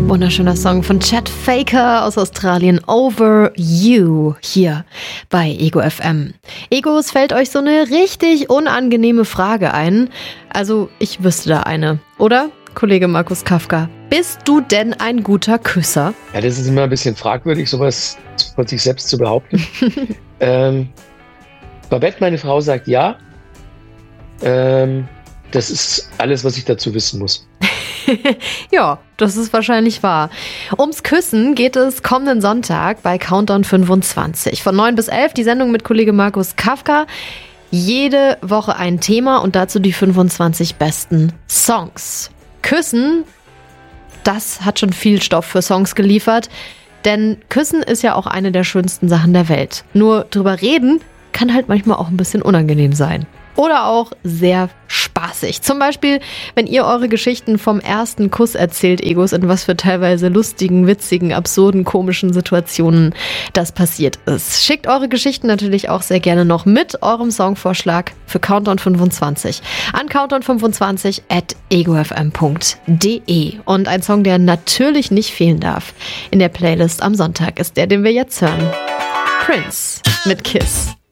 Wunderschöner Song von Chad Faker aus Australien, Over You, hier bei Ego FM. Egos, fällt euch so eine richtig unangenehme Frage ein? Also, ich wüsste da eine, oder? Kollege Markus Kafka, bist du denn ein guter Küsser? Ja, das ist immer ein bisschen fragwürdig, sowas von sich selbst zu behaupten. Babette, meine Frau, sagt ja. Das ist alles, was ich dazu wissen muss. Ja, das ist wahrscheinlich wahr. Ums Küssen geht es kommenden Sonntag bei Countdown 25. Von 9 bis 11 die Sendung mit Kollege Markus Kafka. Jede Woche ein Thema und dazu die 25 besten Songs. Küssen, das hat schon viel Stoff für Songs geliefert. Denn Küssen ist ja auch eine der schönsten Sachen der Welt. Nur drüber reden kann halt manchmal auch ein bisschen unangenehm sein. Oder auch sehr spaßig. Zum Beispiel, wenn ihr eure Geschichten vom ersten Kuss erzählt, Egos, in was für teilweise lustigen, witzigen, absurden, komischen Situationen das passiert ist. Schickt eure Geschichten natürlich auch sehr gerne noch mit eurem Songvorschlag für Countdown 25 an countdown25@egofm.de. Und ein Song, der natürlich nicht fehlen darf in der Playlist am Sonntag, ist der, den wir jetzt hören. Prince mit Kiss.